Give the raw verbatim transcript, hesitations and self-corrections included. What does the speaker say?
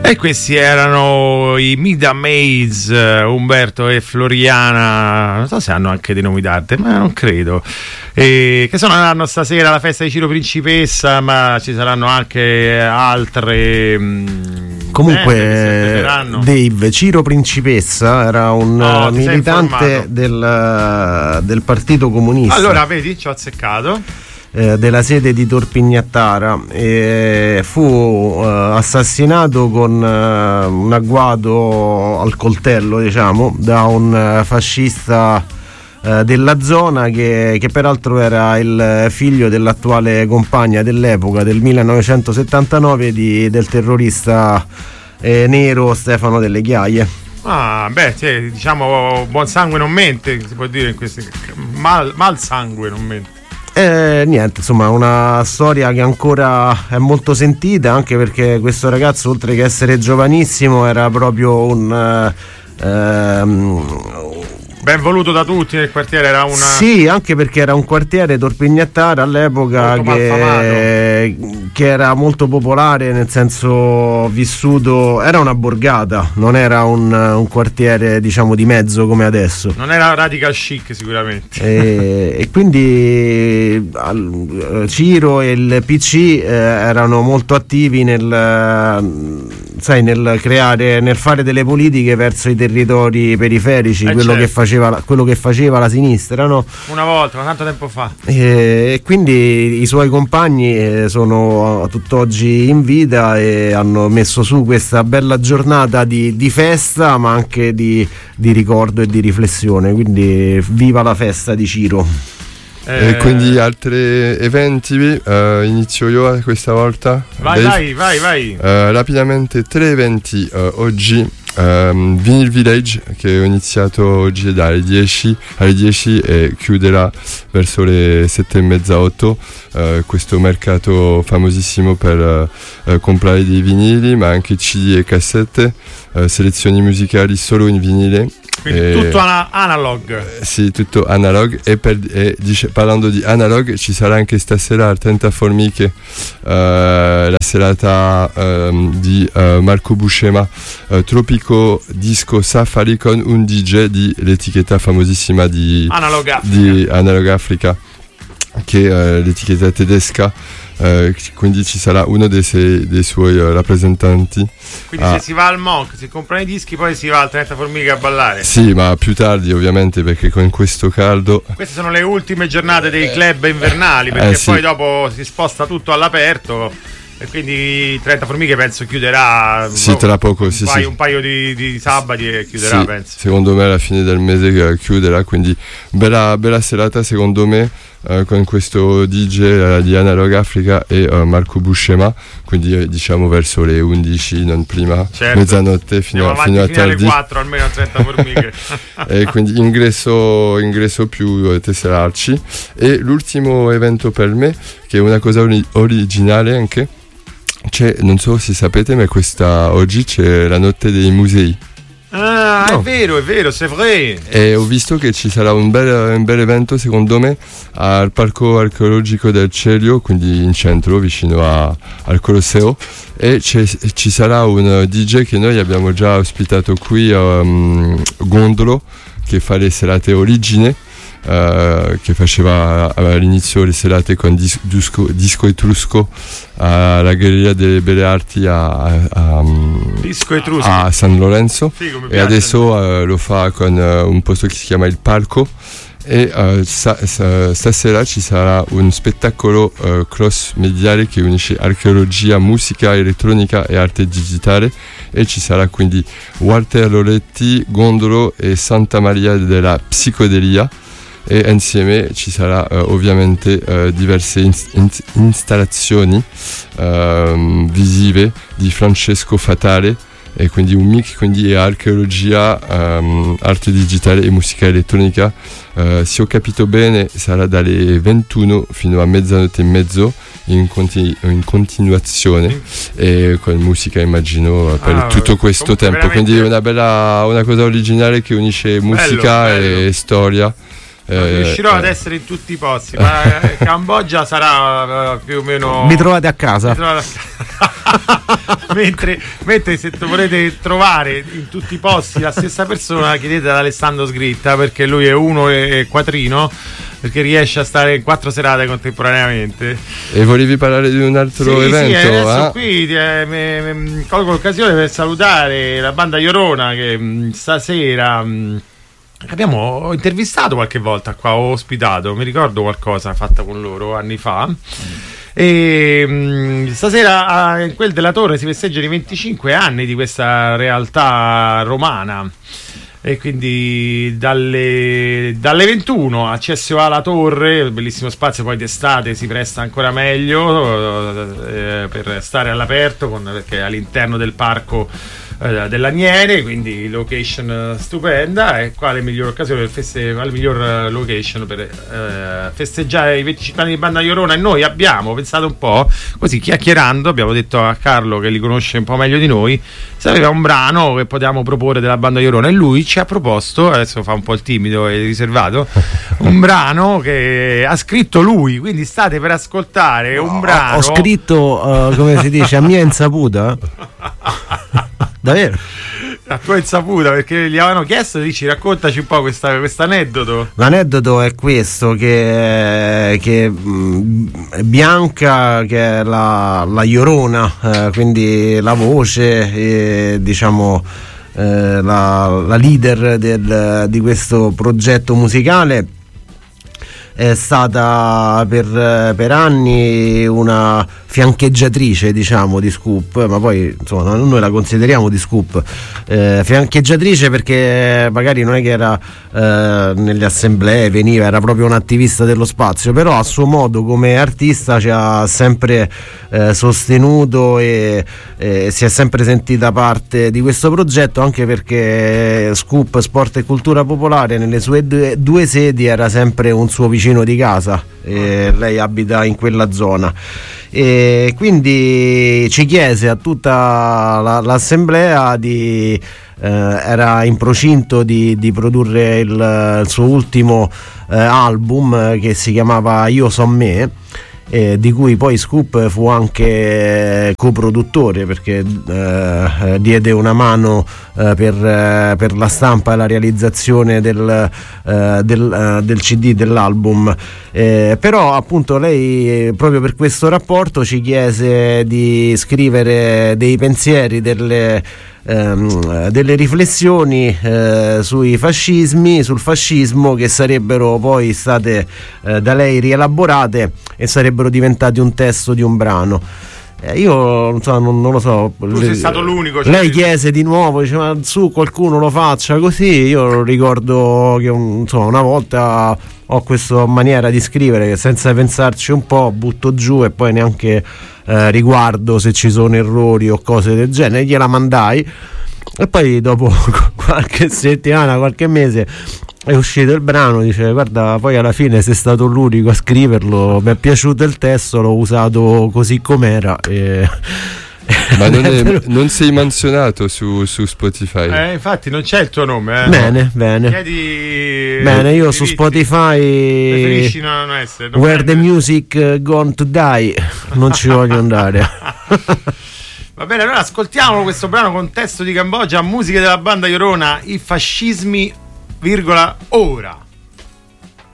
E questi erano i Mida Maids, Umberto e Floriana, non so se hanno anche dei nomi d'arte, ma non credo, e che saranno stasera alla festa di Ciro Principessa, ma ci saranno anche altre. Mh, Comunque, Dave, Ciro Principessa era un oh, militante del, del Partito Comunista. Allora, vedi, ci ho azzeccato. Eh, della sede di Torpignattara, e fu eh, assassinato con eh, un agguato al coltello, diciamo, da un eh, fascista eh, della zona che, che peraltro era il figlio dell'attuale compagna dell'epoca, del millenovecentosettantanove, di, del terrorista eh, nero Stefano Delle Ghiaie. Ah, beh, cioè, diciamo, buon sangue non mente, si può dire in questi mal, mal sangue non mente. Eh, niente, insomma, una storia che ancora è molto sentita, anche perché questo ragazzo, oltre che essere giovanissimo, era proprio un uh, um, ben voluto da tutti nel quartiere. Era una... Sì, anche perché era un quartiere, Torpignattara, all'epoca che, che era molto popolare, nel senso, vissuto, era una borgata, non era un, un quartiere, diciamo, di mezzo come adesso. Non era radical chic sicuramente. E, e quindi al, Ciro e il P C eh, erano molto attivi nel, sai, nel creare, nel fare delle politiche verso i territori periferici, eh quello certo. che faceva quello che faceva la sinistra, no? Una volta, ma tanto tempo fa. E, e quindi i suoi compagni sono a tutt'oggi in vita e hanno messo su questa bella giornata di, di festa, ma anche di, di ricordo e di riflessione. Quindi viva la festa di Ciro. Eh... E quindi altri eventi, uh, inizio io questa volta. Vai, Dave. vai, vai, vai. Uh, rapidamente tre eventi uh, oggi. Um, Vinyl Village, che ho iniziato oggi dalle dieci alle dieci e chiuderà verso le sette e mezza, otto. Uh, questo mercato famosissimo per uh, comprare dei vinili, ma anche C D e cassette, uh, selezioni musicali solo in vinile. Quindi e, tutto ana- analog. Sì, tutto analog. E, per, e dice, parlando di analog, ci sarà anche stasera al trenta Formiche uh, la serata um, di uh, Marco Buscema, uh, Tropico Disco Safari, con un D J di l'etichetta famosissima di Analog Africa, di Analog Africa, che è uh, l'etichetta tedesca. Uh, quindi ci sarà uno dei, sei, dei suoi uh, rappresentanti. Quindi ah. se si va al Monk, si comprano i dischi, poi si va al trenta Formiche a ballare. Sì, ma più tardi ovviamente, perché con questo caldo. Queste sono le ultime giornate dei club invernali, perché eh, sì. poi dopo si sposta tutto all'aperto. E quindi trenta Formiche penso chiuderà sì, tra poco, un, sì, paio, sì. un paio di, di sabati e chiuderà, sì, penso. Secondo me alla fine del mese chiuderà, quindi bella, bella serata secondo me, uh, con questo D J uh, di Analog Africa e uh, Marco Buscema, quindi uh, diciamo verso le undici, non prima, certo. mezzanotte fino, a, fino a tardi, alle quattro almeno a trenta Formiche. E quindi ingresso, ingresso più uh, tesserarci. E l'ultimo evento per me, che è una cosa ori- originale anche, c'è, non so se sapete, ma questa oggi c'è la notte dei musei. Ah, no. è vero, è vero, c'est vrai. E ho visto che ci sarà un bel, un bel evento, secondo me, al Parco Archeologico del Celio, quindi in centro, vicino a, al Colosseo. E ci sarà un D J che noi abbiamo già ospitato qui, um, Gondolo, che fa le serate Origine. Uh, che faceva all'inizio le serate con dis- disco, disco etrusco alla Galleria delle Belle Arti a, a, a, disco etrusco a San Lorenzo. Figo, e adesso uh, lo fa con uh, un posto che si chiama Il Palco. E uh, sa- sa- stasera ci sarà un spettacolo uh, cross mediale che unisce archeologia, musica elettronica e arte digitale, e ci sarà quindi Walter Loretti, Gondolo e Santa Maria della Psicodelia. E insieme ci sarà uh, ovviamente uh, diverse in- in- installazioni uh, visive di Francesco Fatale, e quindi un mix, quindi archeologia, um, arte digitale e musica elettronica. Uh, se ho capito bene sarà dalle ventuno fino a mezzanotte e mezzo in, continu- in continuazione, e con musica immagino per ah, tutto questo tempo, quindi è una bella, una cosa originale che unisce musica bello, bello. e storia. Eh, riuscirò eh. ad essere in tutti i posti, ma Cambogia sarà uh, più o meno. Mi trovate a casa. Mi trovate a casa. mentre, mentre se volete trovare in tutti i posti la stessa persona, chiedete ad Alessandro Sgritta, perché lui è uno e quattrino, perché riesce a stare in quattro serate contemporaneamente. E volevi parlare di un altro sì, evento? Sì, adesso eh? qui eh, me, me, colgo l'occasione per salutare la banda Llorona che mh, stasera mh, abbiamo intervistato qualche volta qua, ho ospitato, mi ricordo qualcosa fatta con loro anni fa. Mm. E mh, stasera in quel della Torre si festeggiano i venticinque anni di questa realtà romana. E quindi dalle, dalle ventuno accesso alla Torre, bellissimo spazio, poi d'estate si presta ancora meglio eh, per stare all'aperto con, perché è all'interno del parco eh, dell'Aniene, quindi location stupenda. E quale miglior occasione per feste, quale miglior location per eh, festeggiare i venticinque anni di banda Llorona. E noi abbiamo pensato un po', così chiacchierando, abbiamo detto a Carlo, che li conosce un po' meglio di noi, se aveva un brano che potevamo proporre della banda Llorona, e lui ci ha proposto, adesso fa un po' il timido e riservato, un brano che ha scritto lui, quindi state per ascoltare un brano. Ho, ho scritto, uh, come si dice, a mia insaputa. Davvero? A tua insaputa, perché gli avevano chiesto, dici, raccontaci un po' questo aneddoto. L'aneddoto è questo, che, che mh, Bianca, che è la, la Llorona, eh, quindi la voce, e, diciamo eh, la, la leader del, di questo progetto musicale, è stata per, per anni una fiancheggiatrice, diciamo, di Scoop, ma poi insomma noi la consideriamo di Scoop, eh, fiancheggiatrice perché magari non è che era eh, nelle assemblee, veniva, era proprio un'attivista dello spazio, però a suo modo come artista ci ha sempre eh, sostenuto e, e si è sempre sentita parte di questo progetto, anche perché Scoop Sport e Cultura Popolare nelle sue due, due sedi era sempre un suo vicino di casa, e lei abita in quella zona, e quindi ci chiese a tutta la, l'assemblea di eh, era in procinto di, di produrre il, il suo ultimo eh, album, che si chiamava Io Son Me, eh, di cui poi Scoop fu anche coproduttore, perché eh, diede una mano eh, per, eh, per la stampa e la realizzazione del, eh, del, eh, del C D dell'album. Eh, però appunto lei, proprio per questo rapporto, ci chiese di scrivere dei pensieri, delle Ehm, delle riflessioni eh, sui fascismi, sul fascismo, che sarebbero poi state eh, da lei rielaborate e sarebbero diventati un testo di un brano. Eh, io non, so, non, non lo so. Tu sei stato l'unico. Cioè, lei chiese di nuovo, diceva su qualcuno lo faccia così. Io ricordo che un, insomma, una volta ho questa maniera di scrivere che senza pensarci un po' butto giù e poi neanche eh, riguardo se ci sono errori o cose del genere. Gliela mandai e poi dopo qualche settimana, qualche mese è uscito il brano. Dice guarda, poi alla fine sei stato l'unico a scriverlo, mi è piaciuto il testo, l'ho usato così com'era e... Ma non, è, non sei menzionato su, su Spotify. Eh, infatti non c'è il tuo nome. Eh. Bene, bene. Chiedi, bene, io diritti. Su Spotify preferisci non essere. Non Where prendere. the music gone to die, non ci voglio andare. Va bene, allora ascoltiamo questo brano con testo di Cambogia, musiche della banda Llorona, i fascismi, virgola, ora.